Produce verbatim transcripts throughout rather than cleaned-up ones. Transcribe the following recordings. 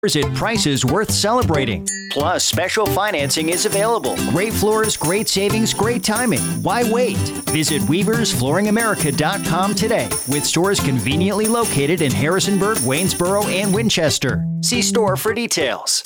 at prices worth celebrating. Plus, special financing is available. Great floors, great savings, great timing. Why wait? Visit Weavers Flooring America dot com today, with stores conveniently located in Harrisonburg, Waynesboro, and Winchester. See store for details.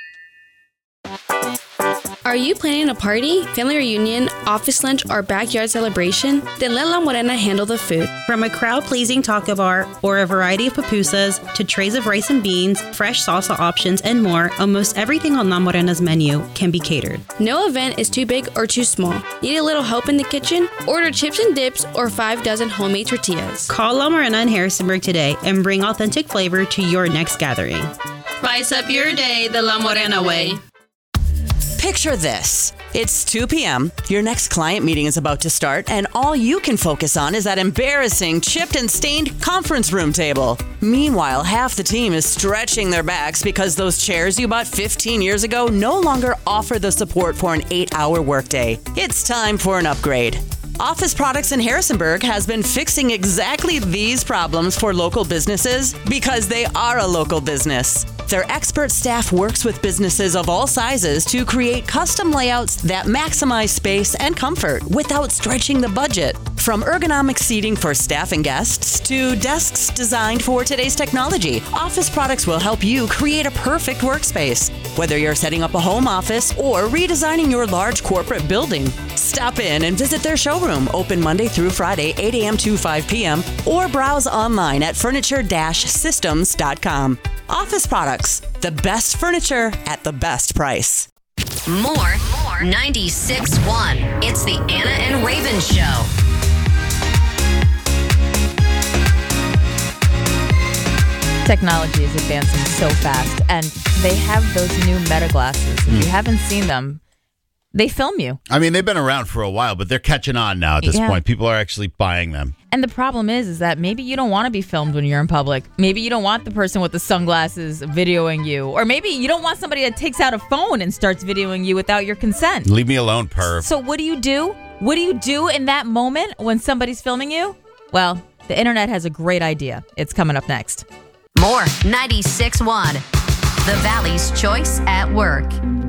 Are you planning a party, family reunion, office lunch, or backyard celebration? Then let La Morena handle the food. From a crowd-pleasing taco bar or a variety of pupusas to trays of rice and beans, fresh salsa options, and more, almost everything on La Morena's menu can be catered. No event is too big or too small. Need a little help in the kitchen? Order chips and dips or five dozen homemade tortillas. Call La Morena in Harrisonburg today and bring authentic flavor to your next gathering. Spice up your day the La Morena way. Picture this. It's two p.m., your next client meeting is about to start, and all you can focus on is that embarrassing, chipped and stained conference room table. Meanwhile, half the team is stretching their backs because those chairs you bought fifteen years ago no longer offer the support for an eight-hour workday. It's time for an upgrade. Office Products in Harrisonburg has been fixing exactly these problems for local businesses because they are a local business. Their expert staff works with businesses of all sizes to create custom layouts that maximize space and comfort without stretching the budget. From ergonomic seating for staff and guests to desks designed for today's technology, Office Products will help you create a perfect workspace. Whether you're setting up a home office or redesigning your large corporate building, stop in and visit their showroom, open Monday through Friday, eight a.m. to five p.m., or browse online at furniture dash systems dot com. Office Products, the best furniture at the best price. More, more ninety-six point one. It's the Anna and Raven Show. Technology is advancing so fast, and they have those new Meta glasses. If mm. you haven't seen them, they film you. I mean, they've been around for a while, but they're catching on now at this yeah. point. People are actually buying them. And the problem is, is that maybe you don't want to be filmed when you're in public. Maybe you don't want the person with the sunglasses videoing you. Or maybe you don't want somebody that takes out a phone and starts videoing you without your consent. Leave me alone, perv. So what do you do? What do you do in that moment when somebody's filming you? Well, the internet has a great idea. It's coming up next. More ninety-six point one. The Valley's choice at work.